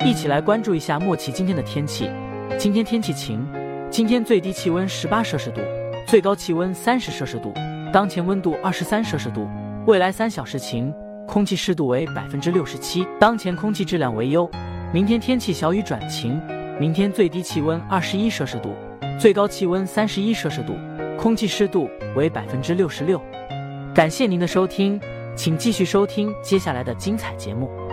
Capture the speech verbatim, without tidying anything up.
一起来关注一下莫奇今天的天气。今天天气晴，今天最低气温十八摄氏度，最高气温三十摄氏度，当前温度二十三摄氏度。未来三小时晴，空气湿度为百分之六十七，当前空气质量为优。明天天气小雨转晴，明天最低气温二十一摄氏度，最高气温三十一摄氏度，空气湿度为百分之六十六。感谢您的收听，请继续收听接下来的精彩节目。